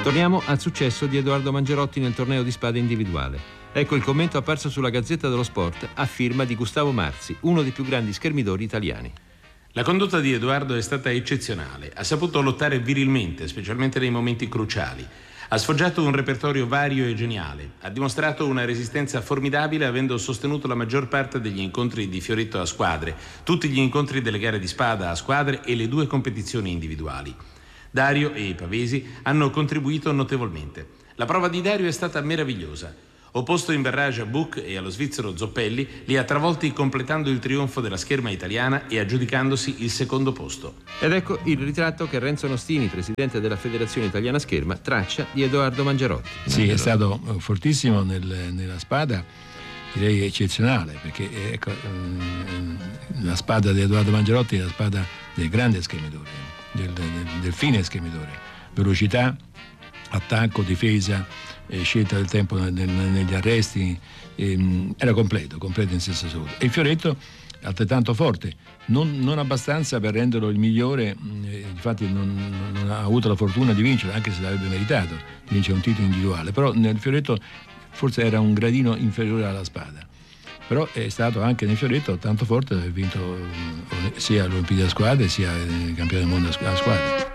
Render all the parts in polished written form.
Torniamo al successo di Edoardo Mangerotti nel torneo di spade individuale. Ecco il commento apparso sulla Gazzetta dello Sport a firma di Gustavo Marzi, uno dei più grandi schermidori italiani. La condotta di Edoardo è stata eccezionale. Ha saputo lottare virilmente, specialmente nei momenti cruciali. Ha sfoggiato un repertorio vario e geniale. Ha dimostrato una resistenza formidabile avendo sostenuto la maggior parte degli incontri di fioretto a squadre, tutti gli incontri delle gare di spada a squadre e le 2 competizioni individuali. Dario e i pavesi hanno contribuito notevolmente. La prova di Dario è stata meravigliosa. Opposto in barrage a Buch e allo svizzero Zoppelli, li ha travolti completando il trionfo della scherma italiana e aggiudicandosi il secondo posto. Ed ecco il ritratto che Renzo Nostini, presidente della Federazione Italiana Scherma, traccia di Edoardo Mangerotti. Sì, è stato fortissimo nella spada, direi eccezionale, perché ecco, la spada di Edoardo Mangerotti è la spada del grande schermitore, del fine schermitore. Velocità, attacco, difesa, scelta del tempo negli arresti, era completo in senso assoluto. E il fioretto altrettanto forte, non abbastanza per renderlo il migliore, infatti non ha avuto la fortuna di vincere, anche se l'avrebbe meritato di vincere un titolo individuale, però nel fioretto forse era un gradino inferiore alla spada. Però è stato anche nel fioretto tanto forte da aver vinto sia l'Olimpiadi a squadre sia il campione del mondo a squadre.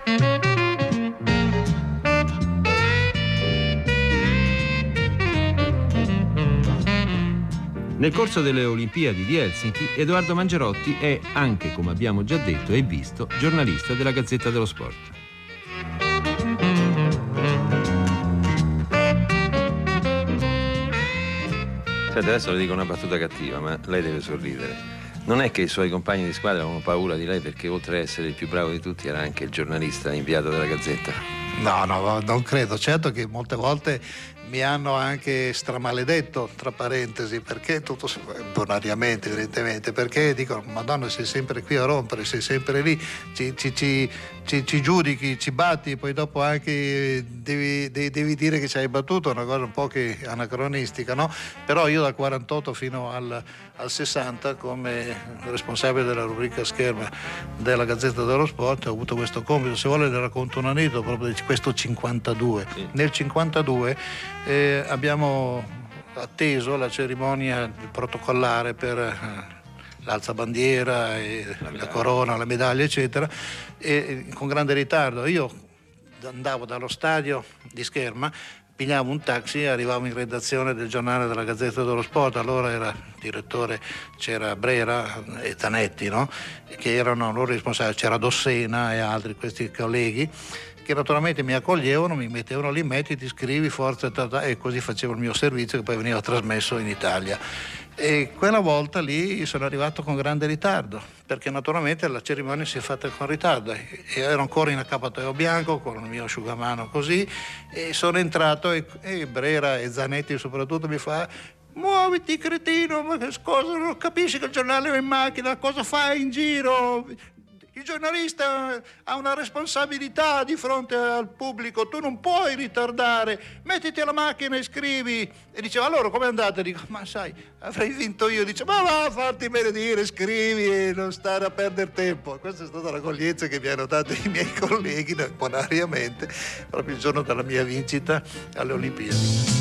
Nel corso delle Olimpiadi di Helsinki, Edoardo Mangerotti è anche, come abbiamo già detto e visto, giornalista della Gazzetta dello Sport. Senti, adesso le dico una battuta cattiva, ma lei deve sorridere. Non è che i suoi compagni di squadra avevano paura di lei perché oltre ad essere il più bravo di tutti era anche il giornalista inviato dalla Gazzetta? No, non credo. Certo che molte volte mi hanno anche stramaledetto, tra parentesi, perché tutto bonariamente evidentemente, perché dicono: Madonna, sei sempre qui a rompere, sei sempre lì, ci giudichi, ci batti, poi dopo anche devi dire che ci hai battuto, una cosa un po' che anacronistica, no? Però io dal 48 fino al 60 come responsabile della rubrica scherma della Gazzetta dello Sport ho avuto questo compito. Se vuole le racconto un aneddoto proprio di questo 52. Sì. Nel 52 abbiamo atteso la cerimonia protocollare per l'alzabandiera e la corona, la medaglia eccetera, e con grande ritardo. Io andavo dallo stadio di Scherma, pigliavo un taxi e arrivavo in redazione del giornale della Gazzetta dello Sport. Allora era direttore, c'era Brera e Tanetti, no? Che erano loro responsabili, c'era Dossena e altri, questi colleghi che naturalmente mi accoglievano, mi mettevano lì, ti iscrivi, forza, e così facevo il mio servizio che poi veniva trasmesso in Italia. E quella volta lì sono arrivato con grande ritardo, perché naturalmente la cerimonia si è fatta con ritardo e ero ancora in accappatoio bianco con il mio asciugamano così, e sono entrato e Brera e Zanetti soprattutto mi fa: muoviti cretino, ma che cosa, non capisci che il giornale è in macchina, cosa fai in giro? Il giornalista ha una responsabilità di fronte al pubblico, tu non puoi ritardare, mettiti alla macchina e scrivi. E diceva: allora come andate? Dico: ma sai, avrei vinto io. Dice: ma va, farti benedire, scrivi e non stare a perdere tempo. Questa è stata l'accoglienza che mi hanno dato i miei colleghi bonariamente proprio il giorno della mia vincita alle Olimpiadi.